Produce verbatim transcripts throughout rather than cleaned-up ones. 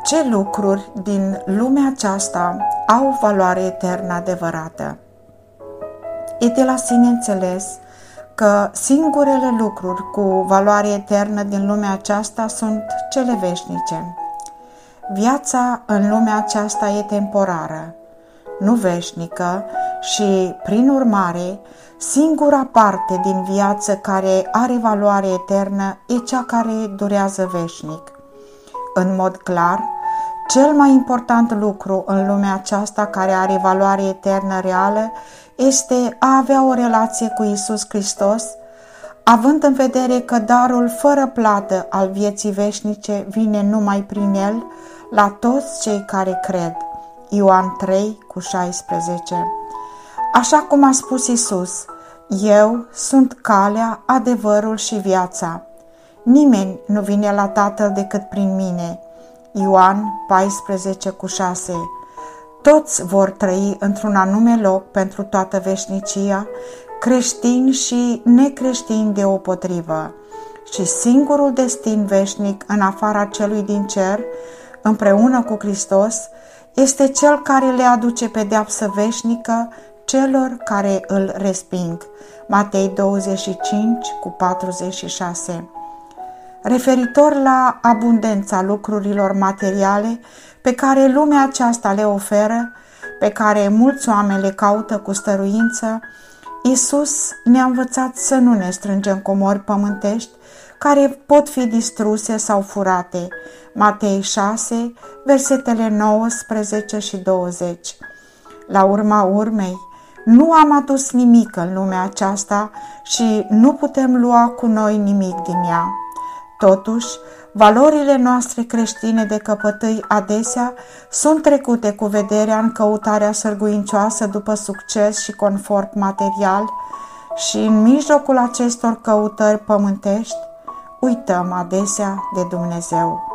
Ce lucruri din lumea aceasta au valoare eternă adevărată? E de la sine înțeles că singurele lucruri cu valoare eternă din lumea aceasta sunt cele veșnice. Viața în lumea aceasta e temporară, nu veșnică și, prin urmare, singura parte din viață care are valoare eternă e cea care durează veșnic. În mod clar, cel mai important lucru în lumea aceasta care are valoare eternă reală este a avea o relație cu Iisus Hristos, având în vedere că darul fără plată al vieții veșnice vine numai prin El la toți cei care cred. Ioan trei cu șaisprezece. Așa cum a spus Iisus, eu sunt calea, adevărul și viața. Nimeni nu vine la Tatăl decât prin mine. Ioan paisprezece cu șase. Toți vor trăi într-un anume loc pentru toată veșnicia, creștini și necreștini deopotrivă. Și singurul destin veșnic în afara celui din cer, împreună cu Hristos, este cel care le aduce pedeapsă veșnică celor care îl resping. Matei douăzeci și cinci cu patruzeci și șase. Referitor la abundența lucrurilor materiale pe care lumea aceasta le oferă, pe care mulți oameni le caută cu stăruință, Iisus ne-a învățat să nu ne strângem comori pământești care pot fi distruse sau furate. Matei șase, versetele nouăsprezece și douăzeci. La urma urmei, nu am adus nimic în lumea aceasta și nu putem lua cu noi nimic din ea. Totuși, valorile noastre creștine de căpătâi adesea sunt trecute cu vederea în căutarea sârguincioasă după succes și confort material și în mijlocul acestor căutări pământești uităm adesea de Dumnezeu.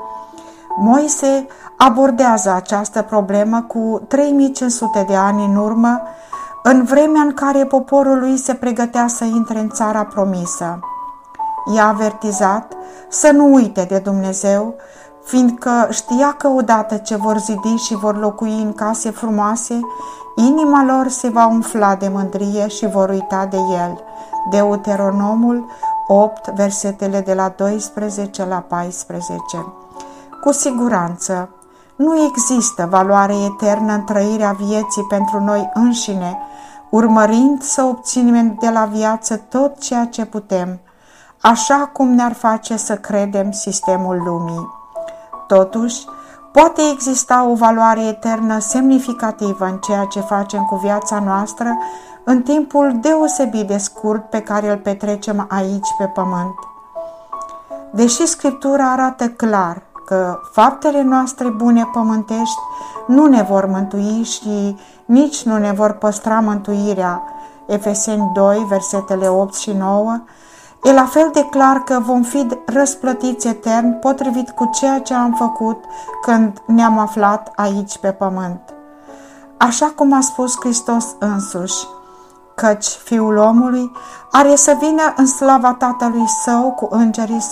Moise abordează această problemă cu trei mii cinci sute de ani în urmă, în vremea în care poporul lui se pregătea să intre în țara promisă. I-a avertizat să nu uite de Dumnezeu, fiindcă știa că odată ce vor zidi și vor locui în case frumoase, inima lor se va umfla de mândrie și vor uita de El. Deuteronomul opt, versetele de la doisprezece la paisprezece. Cu siguranță, nu există valoare eternă în trăirea vieții pentru noi înșine, urmărind să obținem de la viață tot ceea ce putem, așa cum ne-ar face să credem sistemul lumii. Totuși, poate exista o valoare eternă semnificativă în ceea ce facem cu viața noastră în timpul deosebit de scurt pe care îl petrecem aici pe pământ. Deși Scriptura arată clar că faptele noastre bune pământești nu ne vor mântui și nici nu ne vor păstra mântuirea, Efeseni doi, versetele opt și nouă, e la fel de clar că vom fi răsplătiți etern potrivit cu ceea ce am făcut când ne-am aflat aici pe pământ. Așa cum a spus Hristos însuși, căci Fiul omului are să vină în slava Tatălui Său cu îngerii